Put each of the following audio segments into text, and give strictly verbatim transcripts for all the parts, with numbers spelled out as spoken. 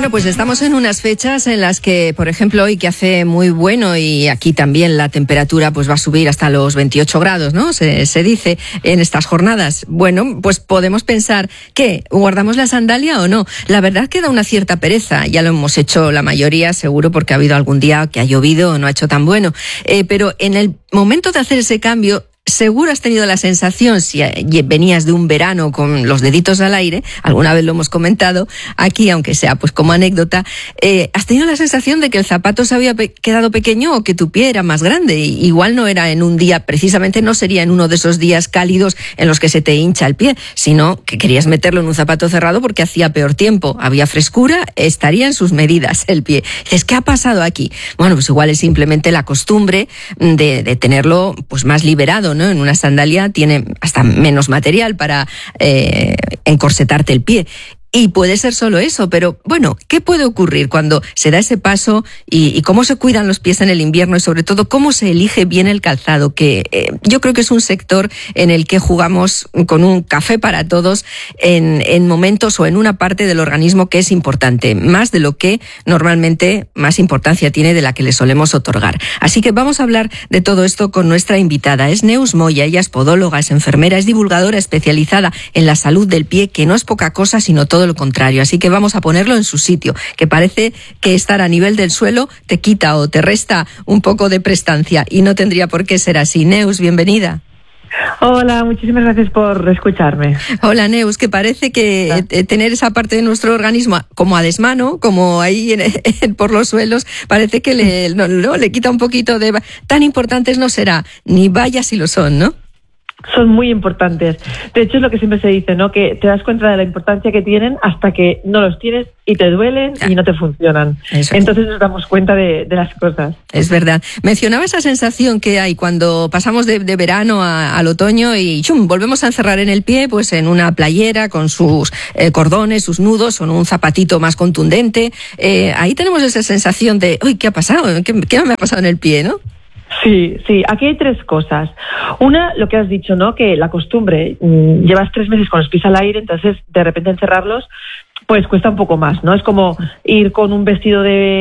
Bueno, pues estamos en unas fechas en las que, por ejemplo, hoy que hace muy bueno y aquí también la temperatura pues va a subir hasta los veintiocho grados, ¿no? Se, se dice en estas jornadas. Bueno, pues podemos pensar, ¿qué? ¿Guardamos la sandalia o no? La verdad que da una cierta pereza. Ya lo hemos hecho la mayoría, seguro, porque ha habido algún día que ha llovido o no ha hecho tan bueno. Eh, pero en el momento de hacer ese cambio, seguro has tenido la sensación, si venías de un verano con los deditos al aire, alguna vez lo hemos comentado aquí, aunque sea pues como anécdota, eh, has tenido la sensación de que el zapato se había pe- quedado pequeño o que tu pie era más grande. Y igual no era en un día, precisamente no sería en uno de esos días cálidos en los que se te hincha el pie, sino que querías meterlo en un zapato cerrado porque hacía peor tiempo, había frescura, estaría en sus medidas el pie. Dices, ¿qué ha pasado aquí? Bueno, pues igual es simplemente la costumbre de, de tenerlo pues más liberado, ¿no? En una sandalia tiene hasta menos material para eh, encorsetarte el pie. Y puede ser solo eso, pero bueno, ¿qué puede ocurrir cuando se da ese paso y, y cómo se cuidan los pies en el invierno y sobre todo cómo se elige bien el calzado? Que eh, yo creo que es un sector en el que jugamos con un café para todos en, en momentos o en una parte del organismo que es importante, más de lo que normalmente más importancia tiene de la que le solemos otorgar. Así que vamos a hablar de todo esto con nuestra invitada. Es Neus Moya, ella es podóloga, es enfermera, es divulgadora especializada en la salud del pie, que no es poca cosa, sino todo lo contrario. Así que vamos a ponerlo en su sitio, que parece que estar a nivel del suelo te quita o te resta un poco de prestancia y no tendría por qué ser así. Neus, bienvenida. Hola, muchísimas gracias por escucharme. Hola, Neus, que parece que eh, tener esa parte de nuestro organismo como a desmano, como ahí en, en, por los suelos, parece que le, no, no, le quita un poquito de... Tan importantes no será, ni vaya si lo son, ¿no? Son muy importantes. De hecho, es lo que siempre se dice, ¿no? Que te das cuenta de la importancia que tienen hasta que no los tienes y te duelen y no te funcionan. Eso. Entonces nos damos cuenta de, de las cosas. Es verdad. Mencionaba esa sensación que hay cuando pasamos de, de verano a, al otoño y chum, volvemos a encerrar en el pie, pues en una playera con sus eh, cordones, sus nudos, o en un zapatito más contundente. Eh, ahí tenemos esa sensación de, uy, ¿qué ha pasado? ¿Qué, qué me ha pasado en el pie, no? Sí, sí, aquí hay tres cosas. Una, lo que has dicho, ¿no? Que la costumbre, mmm, llevas tres meses con los pies al aire, entonces de repente encerrarlos, pues cuesta un poco más, ¿no? Es como ir con un vestido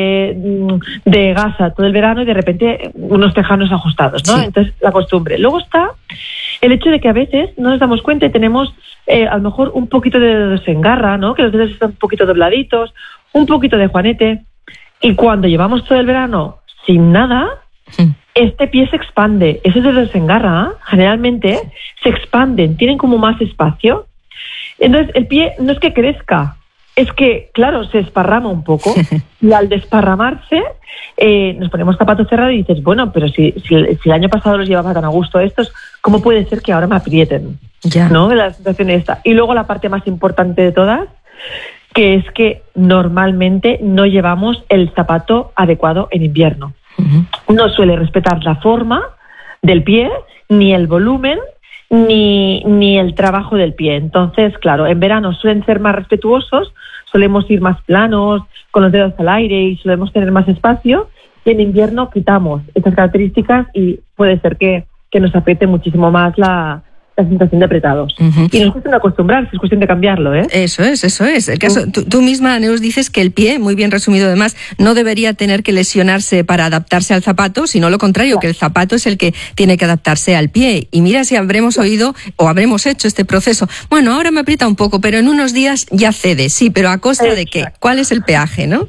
de, de gasa todo el verano y de repente unos tejanos ajustados, ¿no? Sí. Entonces, la costumbre. Luego está el hecho de que a veces no nos damos cuenta y tenemos eh, a lo mejor un poquito de dedos en garra, ¿no? Que los dedos están un poquito dobladitos, un poquito de juanete, y cuando llevamos todo el verano sin nada... Sí. Este pie se expande, esos dedos en garra generalmente se expanden, tienen como más espacio. Entonces el pie no es que crezca, es que, claro, se esparrama un poco y al desparramarse eh, nos ponemos zapatos cerrados y dices, bueno, pero si, si, si el año pasado los llevaba tan a gusto estos, ¿cómo puede ser que ahora me aprieten? Ya. ¿No? La sensación esta. Y luego la parte más importante de todas, que es que normalmente no llevamos el zapato adecuado en invierno. Uh-huh. No suele respetar la forma del pie, ni el volumen, ni, ni el trabajo del pie. Entonces, claro, en verano suelen ser más respetuosos, solemos ir más planos, con los dedos al aire y solemos tener más espacio. Y en invierno quitamos estas características y puede ser que, que nos apriete muchísimo más la... la sensación de apretados. Uh-huh. Y no es cuestión de acostumbrarse, es cuestión de cambiarlo, ¿eh? Eso es, eso es. El caso, tú, tú misma, Neus, dices que el pie, muy bien resumido además, no debería tener que lesionarse para adaptarse al zapato, sino lo contrario, que el zapato es el que tiene que adaptarse al pie. Y mira si habremos oído o habremos hecho este proceso. Bueno, ahora me aprieta un poco, pero en unos días ya cede. Sí, pero ¿a costa Exacto. de qué? ¿Cuál es el peaje, no?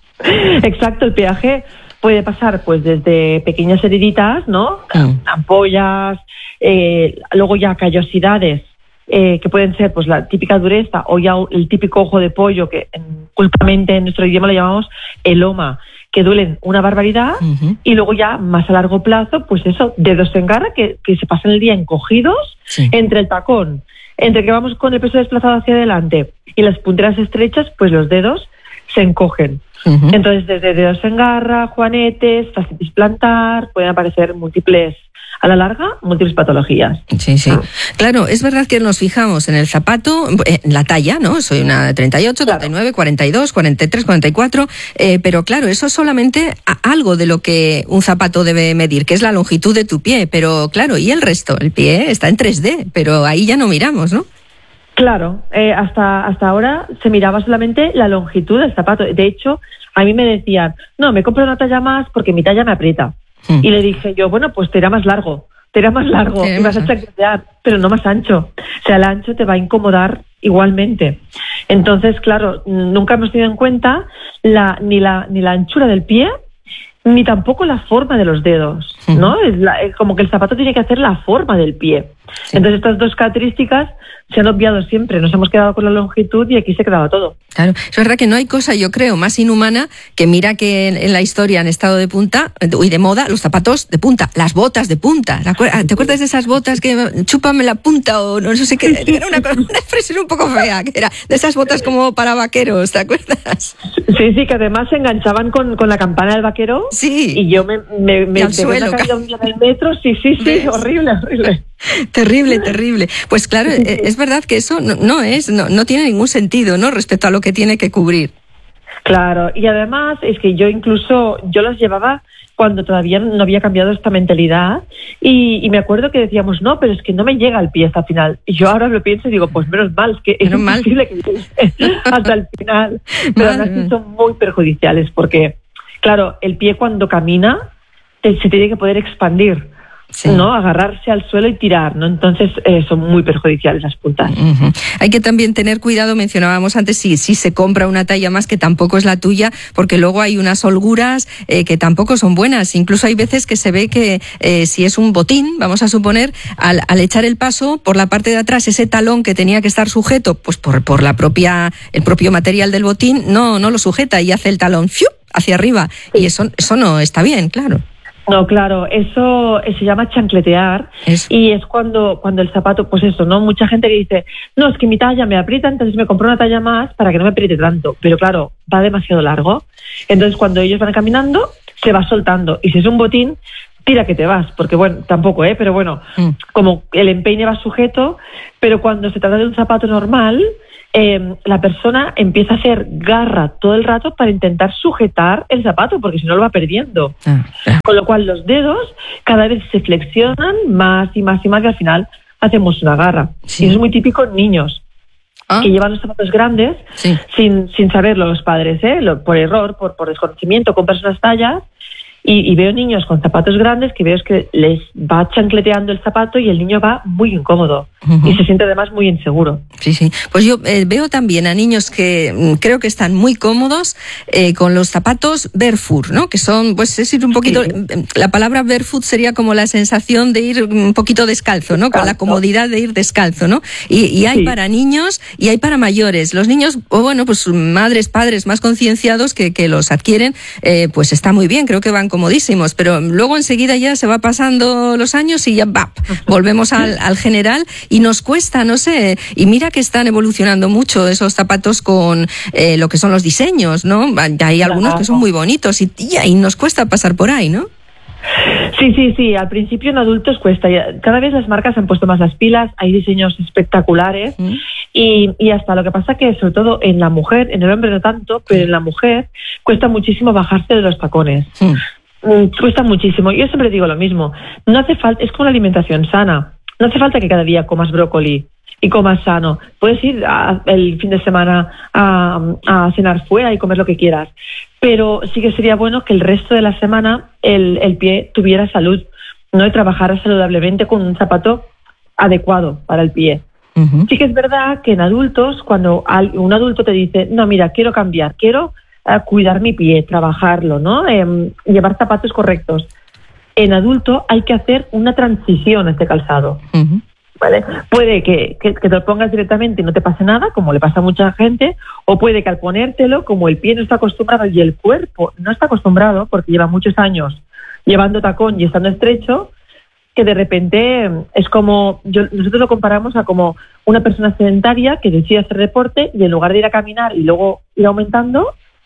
Exacto, el peaje puede pasar pues desde pequeñas heriditas, ¿no? Mm. Ampollas, eh, luego ya callosidades, eh, que pueden ser pues la típica dureza o ya el típico ojo de pollo, que en, culpamente en nuestro idioma le llamamos eloma, que duelen una barbaridad. Uh-huh. Y luego ya más a largo plazo, pues eso, dedos en garra que, que se pasan el día encogidos, sí. Entre el tacón, entre que vamos con el peso desplazado hacia adelante y las punteras estrechas, pues los dedos se encogen. Uh-huh. Entonces, desde dedos en garra, juanetes, fascitis plantar, pueden aparecer múltiples, a la larga, múltiples patologías. Sí, sí. Ah. Claro, es verdad que nos fijamos en el zapato, en la talla, ¿no? Soy una treinta y ocho, claro. treinta y nueve, cuarenta y dos, cuarenta y tres, cuarenta y cuatro, eh, pero claro, eso es solamente algo de lo que un zapato debe medir, que es la longitud de tu pie, pero claro, ¿y el resto? El pie está en tres D, pero ahí ya no miramos, ¿no? Claro, eh, hasta, hasta ahora se miraba solamente la longitud del zapato. De hecho, a mí me decían, no, me compro una talla más porque mi talla me aprieta. Mm. Y le dije yo, bueno, pues te irá más largo, te irá más largo y vas a chancletear, pero no más ancho. O sea, el ancho te va a incomodar igualmente. Entonces, claro, nunca hemos tenido en cuenta la, ni, la, ni la anchura del pie, ni tampoco la forma de los dedos, ¿no? Es, la, es como que el zapato tiene que hacer la forma del pie. Sí. Entonces estas dos características se han obviado siempre. Nos hemos quedado con la longitud y aquí se quedaba todo. Claro, es verdad que no hay cosa, yo creo, más inhumana que mira que en, en la historia han estado de punta, y de moda, los zapatos de punta, las botas de punta. ¿Te acuerdas de esas botas que chúpame la punta o no, no sé qué? Era una, una expresión un poco fea, que era de esas botas como para vaqueros, ¿te acuerdas? Sí, sí, que además se enganchaban con, con la campana del vaquero. Sí. Y yo me, me, me al suelo, una caída un día del metro, sí, sí, sí, ¿ves? horrible, horrible. Terrible, terrible. Pues claro, es verdad que eso no, no es, no, no tiene ningún sentido, ¿no? Respecto a lo que tiene que cubrir. Claro, y además es que yo incluso, yo las llevaba cuando todavía no había cambiado esta mentalidad y, y me acuerdo que decíamos, no, pero es que no me llega el pie hasta el final. Y yo ahora lo pienso y digo, pues menos mal, es que es menos imposible mal. que llegue hasta el final. Pero aún así son muy perjudiciales porque, claro, el pie cuando camina te, se tiene que poder expandir. Sí. ¿No? Agarrarse al suelo y tirar, ¿no? Entonces eh, son muy perjudiciales las puntas. Uh-huh. Hay que también tener cuidado, mencionábamos antes, si, si se compra una talla más que tampoco es la tuya, porque luego hay unas holguras eh, que tampoco son buenas. Incluso hay veces que se ve que eh, si es un botín, vamos a suponer, al, al echar el paso por la parte de atrás, ese talón que tenía que estar sujeto, pues por, por la propia, el propio material del botín, no, no lo sujeta y hace el talón ¡fiu! Hacia arriba. Sí. Y eso, eso no está bien, claro. No, claro, eso se llama chancletear eso. Y es cuando cuando el zapato, pues eso, ¿no? Mucha gente que dice, no, es que mi talla me aprieta, entonces me compro una talla más para que no me apriete tanto. Pero claro, va demasiado largo. Entonces cuando ellos van caminando, se va soltando. Y si es un botín, tira que te vas, porque bueno, tampoco, ¿eh? Pero bueno, mm. como el empeine va sujeto, pero cuando se trata de un zapato normal, eh, la persona empieza a hacer garra todo el rato para intentar sujetar el zapato, porque si no lo va perdiendo. Ah, ah. Con lo cual los dedos cada vez se flexionan más y más y más y al final hacemos una garra. Sí. Y eso es muy típico en niños. ¿Ah? Que llevan los zapatos grandes sí. sin, sin saberlo los padres, ¿eh? Lo, por error, por, por desconocimiento, compras unas tallas. Y, y veo niños con zapatos grandes que veo es que les va chancleteando el zapato y el niño va muy incómodo uh-huh. y se siente además muy inseguro. Sí, sí. Pues yo eh, veo también a niños que mm, creo que están muy cómodos eh, con los zapatos barefoot, ¿no? Que son, pues es ir un poquito, sí. La palabra barefoot sería como la sensación de ir un poquito descalzo, ¿no? Con la comodidad de ir descalzo, ¿no? Y, y hay sí. para niños y hay para mayores. Los niños, o bueno, pues madres, padres más concienciados que, que los adquieren, eh, pues está muy bien, creo que van comodísimos, pero luego enseguida ya se va pasando los años y ya va, volvemos al, al general y nos cuesta, no sé, y mira que están evolucionando mucho esos zapatos con eh, lo que son los diseños, ¿no? Hay algunos que son muy bonitos y, y nos cuesta pasar por ahí, ¿no? Sí, sí, sí, al principio en adultos cuesta, cada vez las marcas han puesto más las pilas, hay diseños espectaculares mm. y, y hasta lo que pasa que sobre todo en la mujer, en el hombre no tanto, pero en la mujer cuesta muchísimo bajarse de los tacones. Mm. Cuesta muchísimo. Yo siempre digo lo mismo. No hace falta, es como la alimentación sana. No hace falta que cada día comas brócoli y comas sano. Puedes ir a, el fin de semana a, a cenar fuera y comer lo que quieras. Pero sí que sería bueno que el resto de la semana el, el pie tuviera salud, no y trabajara saludablemente con un zapato adecuado para el pie. Uh-huh. Sí que es verdad que en adultos, cuando un adulto te dice, no, mira, quiero cambiar, quiero a cuidar mi pie, trabajarlo, ¿no? Eh, llevar zapatos correctos. En adulto hay que hacer una transición a este calzado. Uh-huh. ¿Vale? Puede que, que, que te lo pongas directamente y no te pase nada, como le pasa a mucha gente, o puede que al ponértelo, como el pie no está acostumbrado y el cuerpo no está acostumbrado, porque lleva muchos años llevando tacón y estando estrecho, que de repente es como, yo, nosotros lo comparamos a como una persona sedentaria que decide hacer deporte y en lugar de ir a caminar y luego ir aumentando,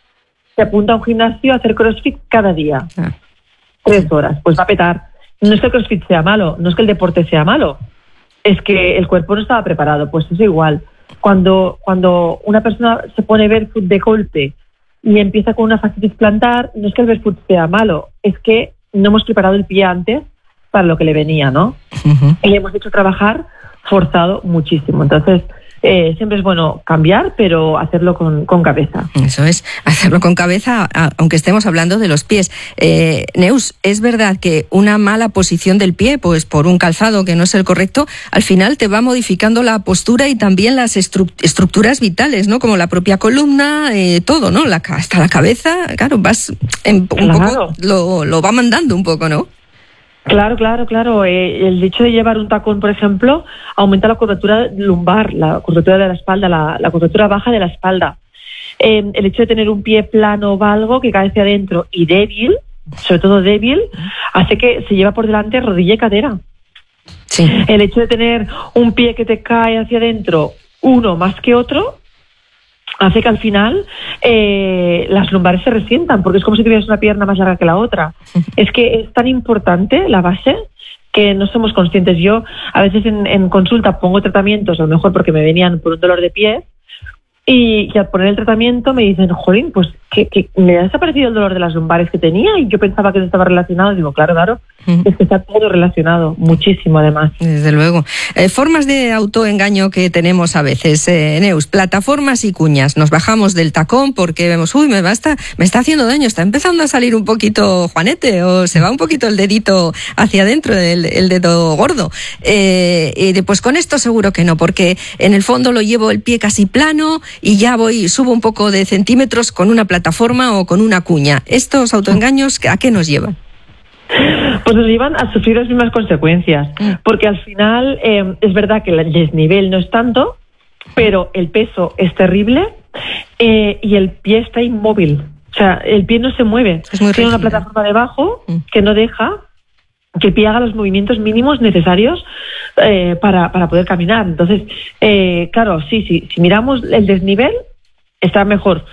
se apunta a un gimnasio a hacer crossfit cada día. Ah. Tres horas. Pues va a petar. No es que el crossfit sea malo, no es que el deporte sea malo. Es que el cuerpo no estaba preparado. Pues es igual. Cuando, cuando una persona se pone barefoot de golpe y empieza con una fascitis plantar, no es que el barefoot sea malo, es que no hemos preparado el pie antes para lo que le venía, ¿no? Uh-huh. Y le hemos hecho trabajar forzado muchísimo. Entonces, eh, siempre es bueno cambiar, pero hacerlo con, con cabeza. Eso es, hacerlo con cabeza, aunque estemos hablando de los pies. Eh, Neus, ¿es verdad que una mala posición del pie, pues por un calzado que no es el correcto, al final te va modificando la postura y también las estru- estructuras vitales, ¿no? Como la propia columna, eh, todo, ¿no? La, hasta la cabeza, claro, vas en, un Claro. poco, lo, lo va mandando un poco, ¿no? Claro, claro, claro. Eh, el hecho de llevar un tacón, por ejemplo, aumenta la curvatura lumbar, la curvatura de la espalda, la, la curvatura baja de la espalda. Eh, el hecho de tener un pie plano o valgo que cae hacia adentro y débil, sobre todo débil, hace que se lleva por delante rodilla y cadera. Sí. El hecho de tener un pie que te cae hacia adentro, uno más que otro, hace que al final eh, las lumbares se resientan, porque es como si tuvieras una pierna más larga que la otra. Es que es tan importante la base que no somos conscientes. Yo a veces en, en consulta pongo tratamientos, a lo mejor porque me venían por un dolor de pies, y, y al poner el tratamiento me dicen, jolín, pues que, que me ha desaparecido el dolor de las lumbares que tenía y yo pensaba que no estaba relacionado. Digo, claro, claro, uh-huh. es que está todo relacionado, muchísimo además. Desde luego. Eh, formas de autoengaño que tenemos a veces, eh, Neus, plataformas y cuñas. Nos bajamos del tacón porque vemos, uy, me, va estar, me está haciendo daño, está empezando a salir un poquito Juanete, o se va un poquito el dedito hacia adentro, el, el dedo gordo. Eh, y pues con esto seguro que no, porque en el fondo lo llevo el pie casi plano y ya voy, subo un poco de centímetros con una plataforma o con una cuña. ¿Estos autoengaños a qué nos llevan? Pues nos llevan a sufrir las mismas consecuencias, porque al final eh, es verdad que el desnivel no es tanto, pero el peso es terrible eh, y el pie está inmóvil. O sea, el pie no se mueve. Es muy Tiene rígido. Una plataforma debajo que no deja que el pie haga los movimientos mínimos necesarios eh, para, para poder caminar. Entonces, eh, claro, sí, sí, si miramos el desnivel, está mejor,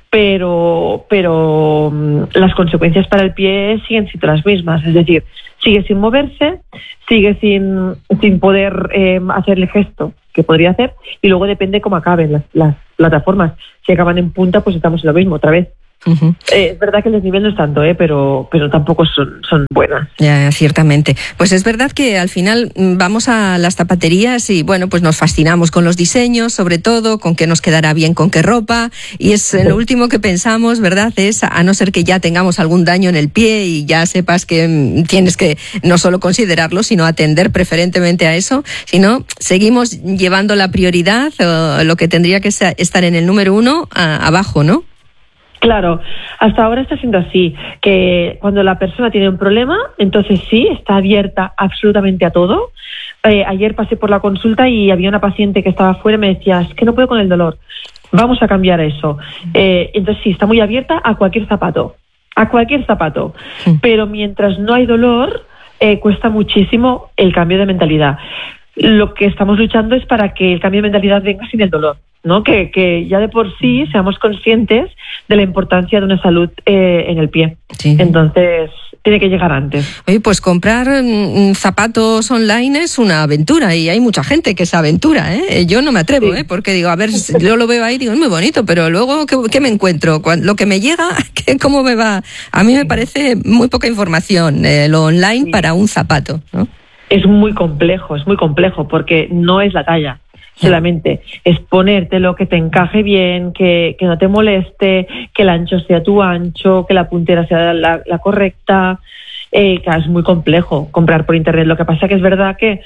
pero pero um, las consecuencias para el pie siguen siendo las mismas, es decir, sigue sin moverse, sigue sin, sin poder eh, hacer el gesto que podría hacer, y luego depende cómo acaben las, las plataformas. Si acaban en punta, pues estamos en lo mismo otra vez. Uh-huh. Eh, es verdad que el desnivel no es tanto, eh, pero, pero tampoco son, son buenas. Ya, ciertamente. Pues es verdad que al final vamos a las zapaterías y bueno, pues nos fascinamos con los diseños, sobre todo, con qué nos quedará bien, con qué ropa, y es sí. Lo último que pensamos, ¿verdad? Es, a no ser que ya tengamos algún daño en el pie y ya sepas que tienes que no solo considerarlo, sino atender preferentemente a eso, sino seguimos llevando la prioridad, o lo que tendría que estar en el número uno, a, abajo, ¿no? Claro, hasta ahora está siendo así, que cuando la persona tiene un problema, entonces sí, está abierta absolutamente a todo. Eh, ayer pasé por la consulta y había una paciente que estaba afuera y me decía, es que no puedo con el dolor, vamos a cambiar eso. Eh, entonces sí, está muy abierta a cualquier zapato, a cualquier zapato, sí. Pero mientras no hay dolor, eh, cuesta muchísimo el cambio de mentalidad. Lo que estamos luchando es para que el cambio de mentalidad venga sin el dolor, ¿no? Que, que ya de por sí seamos conscientes de la importancia de una salud eh, en el pie. Sí. Entonces, tiene que llegar antes. Oye, pues comprar mm, zapatos online es una aventura y hay mucha gente que se aventura, ¿eh? Yo no me atrevo, sí. ¿eh? Porque digo, a ver, yo lo veo ahí y digo, es muy bonito, pero luego, ¿qué, qué me encuentro? Cuando, lo que me llega, ¿qué, ¿cómo me va? A mí me parece muy poca información eh, lo online sí. Para un zapato, ¿no? Es muy complejo, es muy complejo, porque no es la talla. Solamente es ponértelo, que te encaje bien, que, que no te moleste, que el ancho sea tu ancho, que la puntera sea la, la correcta. Eh, que es muy complejo comprar por internet. Lo que pasa que es verdad que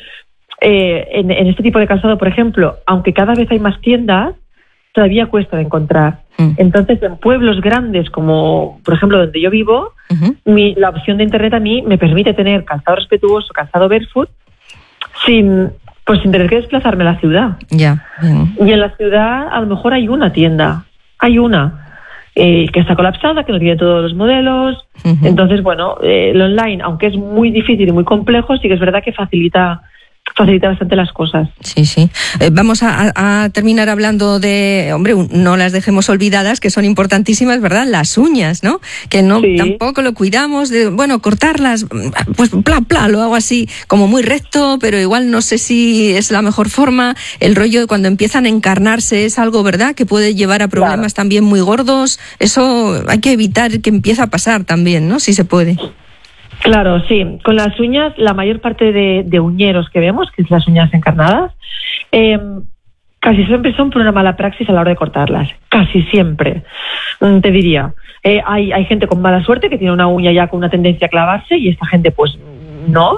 eh, en, en este tipo de calzado, por ejemplo, aunque cada vez hay más tiendas, todavía cuesta de encontrar. Mm. Entonces, en pueblos grandes como, por ejemplo, donde yo vivo, uh-huh. mi, la opción de internet a mí me permite tener calzado respetuoso, calzado barefoot, sin... pues sin tener que desplazarme a la ciudad. Ya. Yeah. Y en la ciudad a lo mejor hay una tienda, hay una eh, que está colapsada, que no tiene todos los modelos. Uh-huh. Entonces, bueno, eh, el online, aunque es muy difícil y muy complejo, sí que es verdad que facilita facilita bastante las cosas. Sí, sí. Eh, vamos a, a terminar hablando de, hombre, no las dejemos olvidadas, que son importantísimas, ¿verdad? Las uñas, ¿no? Que no sí. Tampoco lo cuidamos, de, bueno, cortarlas, pues pla, pla, lo hago así, como muy recto, pero igual no sé si es la mejor forma. El rollo de cuando empiezan a encarnarse es algo, ¿verdad?, que puede llevar a problemas claro. también muy gordos. Eso hay que evitar que empiece a pasar también, ¿no? Si se puede. Claro, sí. Con las uñas, la mayor parte de, de uñeros que vemos, que es las uñas encarnadas, eh, casi siempre son por una mala praxis a la hora de cortarlas. Casi siempre. Te diría, eh, hay, hay gente con mala suerte que tiene una uña ya con una tendencia a clavarse y esta gente pues no.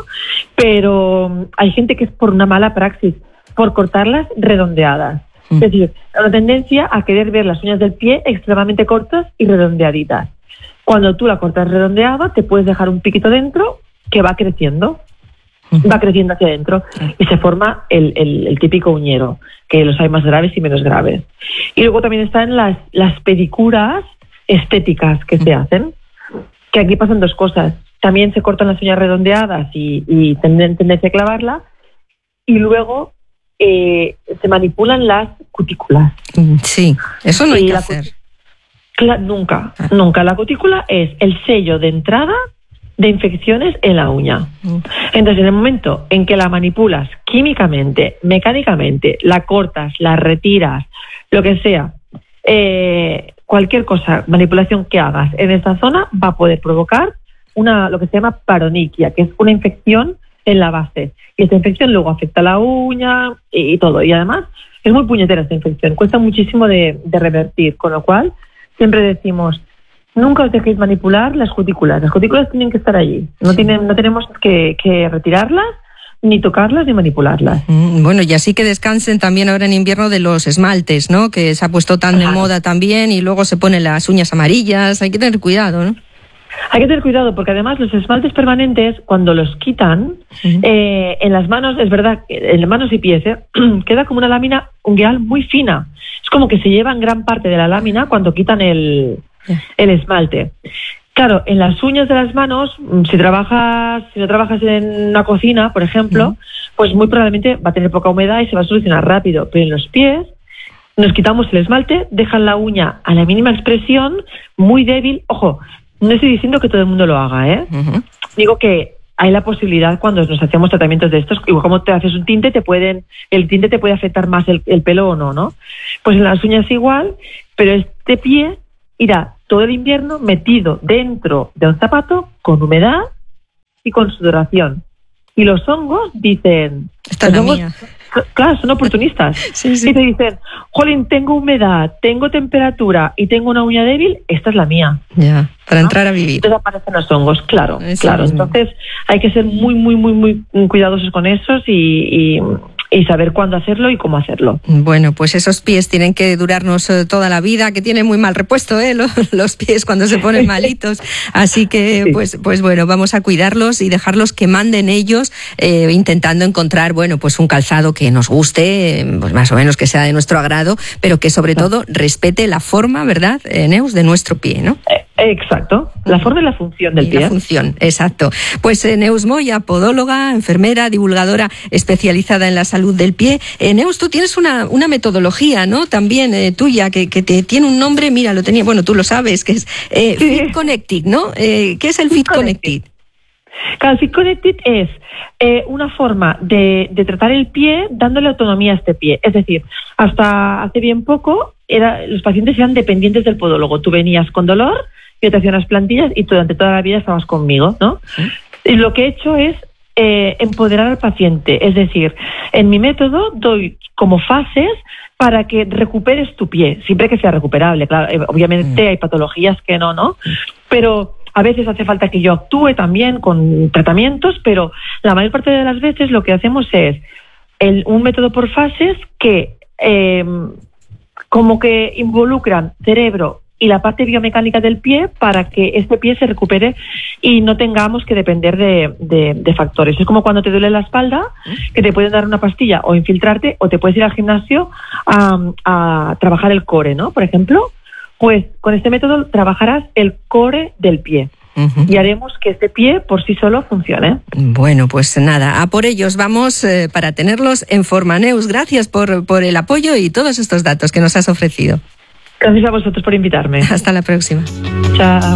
Pero hay gente que es por una mala praxis, por cortarlas redondeadas. Mm. Es decir, una tendencia a querer ver las uñas del pie extremadamente cortas y redondeaditas. Cuando tú la cortas redondeada, te puedes dejar un piquito dentro que va creciendo. Va creciendo hacia adentro y se forma el, el, el típico uñero, que los hay más graves y menos graves. Y luego también están las, las pedicuras estéticas que se hacen, que aquí pasan dos cosas. También se cortan las uñas redondeadas y, y tienen tendencia a clavarla, y luego eh, se manipulan las cutículas. Sí, eso no hay y que la, hacer. La, nunca, ah. nunca. La cutícula es el sello de entrada de infecciones en la uña. Entonces, en el momento en que la manipulas químicamente, mecánicamente, la cortas, la retiras, lo que sea, eh, cualquier cosa, manipulación que hagas en esta zona va a poder provocar una, lo que se llama paroniquia, que es una infección en la base. Y esta infección luego afecta a la uña y, y todo. Y además, es muy puñetera esta infección. Cuesta muchísimo de, de revertir, con lo cual siempre decimos: nunca os dejéis manipular las cutículas. Las cutículas tienen que estar allí. No tienen, no tenemos que, que retirarlas, ni tocarlas, ni manipularlas. Bueno, y así que descansen también ahora en invierno de los esmaltes, ¿no? Que se ha puesto tan de moda también, y luego se ponen las uñas amarillas. Hay que tener cuidado, ¿no? Hay que tener cuidado porque además los esmaltes permanentes, cuando los quitan, uh-huh. eh, en las manos, es verdad, en las manos y pies, eh, queda como una lámina ungueal muy fina. Es como que se llevan gran parte de la lámina cuando quitan el... el esmalte. Claro, en las uñas de las manos, si trabajas, si no trabajas en una cocina, por ejemplo, uh-huh. pues muy probablemente va a tener poca humedad y se va a solucionar rápido. Pero en los pies, nos quitamos el esmalte, dejan la uña a la mínima expresión, muy débil. Ojo, no estoy diciendo que todo el mundo lo haga, ¿eh? Uh-huh. Digo que hay la posibilidad cuando nos hacemos tratamientos de estos, igual como te haces un tinte, te pueden, el tinte te puede afectar más el, el pelo o no, ¿no? Pues en las uñas igual, pero este pie irá todo el invierno metido dentro de un zapato con humedad y con sudoración. Y los hongos dicen... Esta es la mía. Claro, son oportunistas. Sí, sí. Y te dicen: jolín, tengo humedad, tengo temperatura y tengo una uña débil, esta es la mía. Ya, para ¿no? entrar a vivir. Entonces aparecen los hongos, claro, Eso claro. Mismo. Entonces hay que ser muy, muy, muy, muy cuidadosos con esos y... y y saber cuándo hacerlo y cómo hacerlo. Bueno, pues esos pies tienen que durarnos toda la vida, que tienen muy mal repuesto, ¿eh? Los, los pies cuando se ponen malitos. Así que, sí. pues, pues bueno, vamos a cuidarlos y dejarlos que manden ellos, eh, intentando encontrar, bueno, pues un calzado que nos guste, pues más o menos que sea de nuestro agrado, pero que sobre todo respete la forma, ¿verdad, Neus, de nuestro pie, ¿no? Exacto, la forma y la función del y pie. La función, exacto. Pues eh, Neus Moya, podóloga, enfermera, divulgadora especializada en la salud del pie. Eh, Neus, tú tienes una, una metodología, ¿no? También eh, tuya, que, que te tiene un nombre, mira, lo tenía, bueno, tú lo sabes, que es eh, sí. Fit Connected, ¿no? Eh, ¿Qué es el Fit, Fit Connected? Connected? Claro, Fit Connected es eh, una forma de, de tratar el pie dándole autonomía a este pie. Es decir, hasta hace bien poco era, los pacientes eran dependientes del podólogo. Tú venías con dolor, yo te hacía unas plantillas y tú durante toda la vida estabas conmigo, ¿no? ¿Sí? Y lo que he hecho es eh, empoderar al paciente. Es decir, en mi método doy como fases para que recuperes tu pie, siempre que sea recuperable. Claro, eh, obviamente mm. hay patologías que no, ¿no? Pero a veces hace falta que yo actúe también con tratamientos, pero la mayor parte de las veces lo que hacemos es el, un método por fases que eh, como que involucran cerebro y la parte biomecánica del pie para que este pie se recupere y no tengamos que depender de, de, de factores. Es como cuando te duele la espalda, que te pueden dar una pastilla o infiltrarte, o te puedes ir al gimnasio a, a trabajar el core, ¿no? Por ejemplo, pues con este método trabajarás el core del pie. Uh-huh. Y haremos que este pie por sí solo funcione. Bueno, pues nada, a por ellos vamos eh, para tenerlos en forma. Neus, gracias por, por el apoyo y todos estos datos que nos has ofrecido. Gracias a vosotros por invitarme. Hasta la próxima. Chao.